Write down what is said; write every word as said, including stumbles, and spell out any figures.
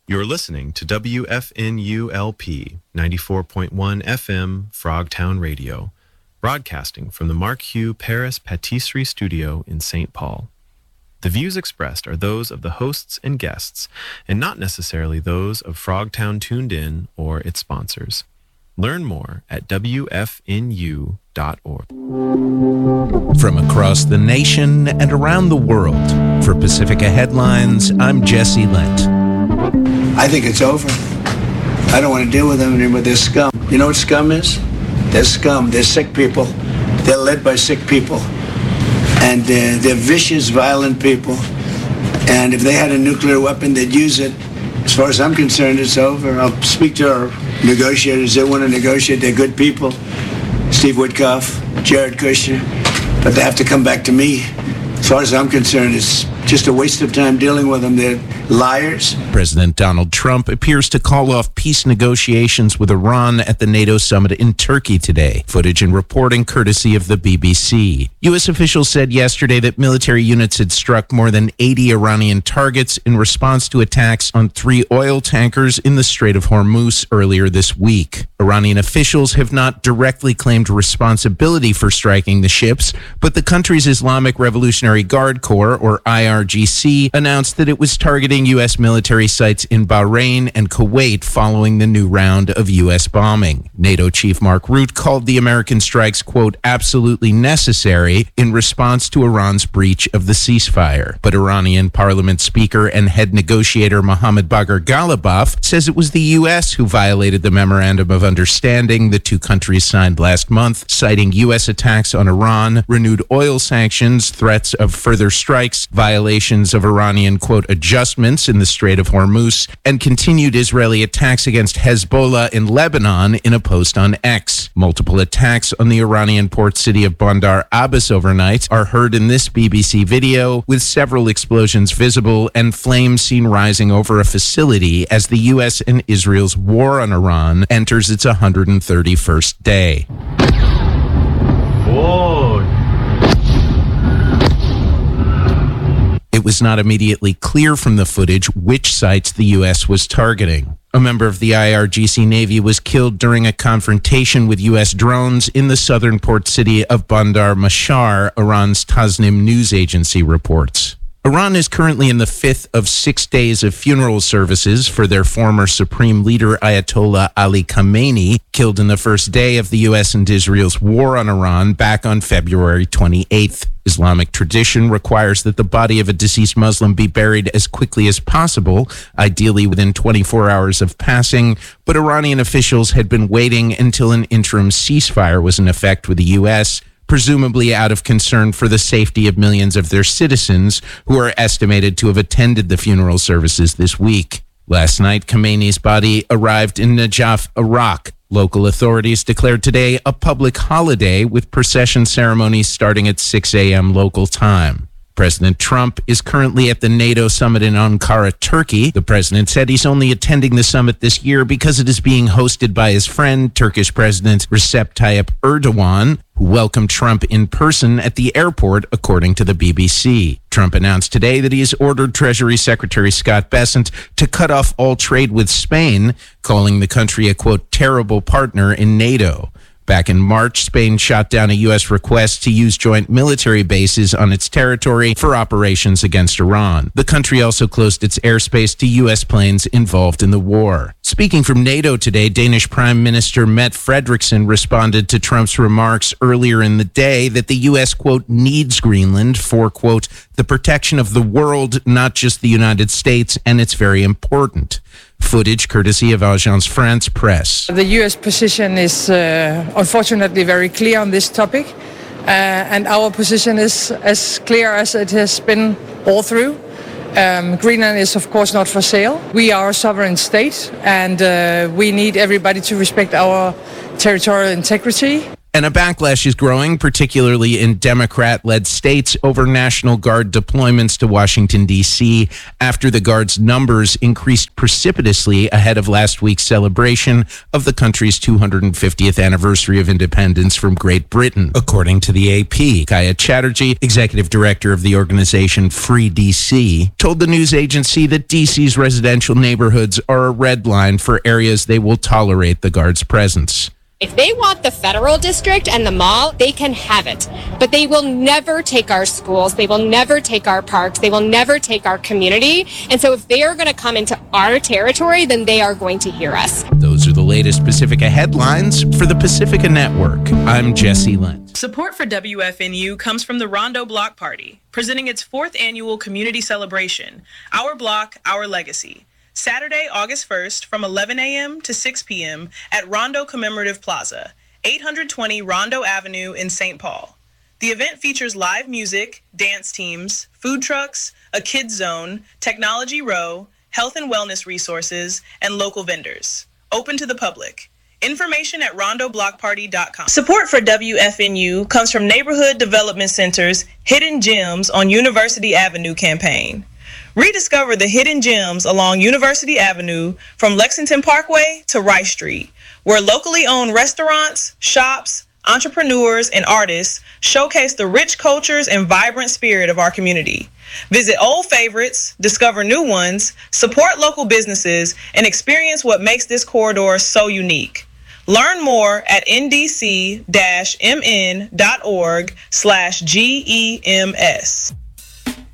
You're listening to W F N U L P ninety-four point one F M Frogtown Radio, broadcasting from the Mark Hugh Paris Patisserie Studio in Saint Paul. The views expressed are those of the hosts and guests, and not necessarily those of Frogtown Tuned In or its sponsors. Learn more at W F N U dot org. From across the nation and around the world, for Pacifica Headlines, I'm Jesse Lent. I think it's over. I don't want to deal with them anymore. They're scum. You know what scum is? They're scum. They're sick people. They're led by sick people. And uh, they're vicious, violent people. And if they had a nuclear weapon, they'd use it. As far as I'm concerned, it's over. I'll speak to our negotiators. They want to negotiate. They're good people. Steve Witkoff, Jared Kushner. But they have to come back to me. As far as I'm concerned, it's just a waste of time dealing with them. They're liars. President Donald Trump appears to call off peace negotiations with Iran at the NATO summit in Turkey today. Footage and reporting courtesy of the B B C. U S officials said yesterday that military units had struck more than eighty Iranian targets in response to attacks on three oil tankers in the Strait of Hormuz earlier this week. Iranian officials have not directly claimed responsibility for striking the ships, but the country's Islamic Revolutionary Guard Corps, or I R G C, announced that it was targeting U S military sites in Bahrain and Kuwait following the new round of U S bombing. NATO Chief Mark Rutte called the American strikes, quote, absolutely necessary in response to Iran's breach of the ceasefire. But Iranian Parliament Speaker and head negotiator Mohammad Bagher Ghalibaf says it was the U S who violated the Memorandum of Understanding the two countries signed last month, citing U S attacks on Iran, renewed oil sanctions, threats of further strikes, violations of Iranian, quote, adjustments in the Strait of Hormuz, and continued Israeli attacks against Hezbollah in Lebanon in a post on X. Multiple attacks on the Iranian port city of Bandar Abbas overnight are heard in this B B C video, with several explosions visible and flames seen rising over a facility as the U S and Israel's war on Iran enters its one hundred thirty-first day. Whoa. It was not immediately clear from the footage which sites the U S was targeting. A member of the I R G C Navy was killed during a confrontation with U S drones in the southern port city of Bandar Mashar, Iran's Tasnim news agency reports. Iran is currently in the fifth of six days of funeral services for their former supreme leader Ayatollah Ali Khamenei, killed in the first day of the U S and Israel's war on Iran back on February twenty-eighth. Islamic tradition requires that the body of a deceased Muslim be buried as quickly as possible, ideally within twenty-four hours of passing, but Iranian officials had been waiting until an interim ceasefire was in effect with the U S, presumably out of concern for the safety of millions of their citizens who are estimated to have attended the funeral services this week. Last night, Khamenei's body arrived in Najaf, Iraq. Local authorities declared today a public holiday with procession ceremonies starting at six a.m. local time. President Trump is currently at the NATO summit in Ankara, Turkey. The president said he's only attending the summit this year because it is being hosted by his friend, Turkish President Recep Tayyip Erdogan, who welcomed Trump in person at the airport, according to the B B C. Trump announced today that he has ordered Treasury Secretary Scott Bessent to cut off all trade with Spain, calling the country a, quote, terrible partner in NATO. Back in March, Spain shot down a U S request to use joint military bases on its territory for operations against Iran. The country also closed its airspace to U S planes involved in the war. Speaking from NATO today, Danish Prime Minister Mette Frederiksen responded to Trump's remarks earlier in the day that the U S, quote, needs Greenland for, quote, the protection of the world, not just the United States, and it's very important. Footage courtesy of Agence France Presse. The U S position is uh, unfortunately very clear on this topic, uh, and our position is as clear as it has been all through. Um, Greenland is of course not for sale. We are a sovereign state, and uh, we need everybody to respect our territorial integrity. And a backlash is growing, particularly in Democrat-led states, over National Guard deployments to Washington, D C, after the Guard's numbers increased precipitously ahead of last week's celebration of the country's two hundred fiftieth anniversary of independence from Great Britain, according to the A P. Kaya Chatterjee, executive director of the organization Free D C, told the news agency that D C's residential neighborhoods are a red line for areas they will tolerate the Guard's presence. If they want the federal district and the mall, they can have it. But they will never take our schools. They will never take our parks. They will never take our community. And so if they are going to come into our territory, then they are going to hear us. Those are the latest Pacifica headlines for the Pacifica Network. I'm Jesse Lent. Support for W F N U comes from the Rondo Block Party, presenting its fourth annual community celebration, Our Block, Our Legacy. Saturday, August first, from eleven a.m. to six p.m. at Rondo Commemorative Plaza, eight twenty Rondo Avenue in Saint Paul. The event features live music, dance teams, food trucks, a kids zone, technology row, health and wellness resources, and local vendors. Open to the public. Information at rondo block party dot com. Support for W F N U comes from Neighborhood Development Center's Hidden Gems on University Avenue campaign. Rediscover the hidden gems along University Avenue from Lexington Parkway to Rice Street, where locally owned restaurants, shops, entrepreneurs, and artists showcase the rich cultures and vibrant spirit of our community. Visit old favorites, discover new ones, support local businesses, and experience what makes this corridor so unique. Learn more at n d c dash m n dot org slash G E M S.